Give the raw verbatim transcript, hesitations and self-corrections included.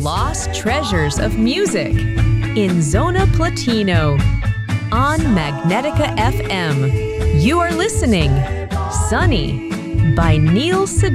lost treasures of music in Zona Platino on Magnetica F M. You are listening Sunny by Neil Sedaka.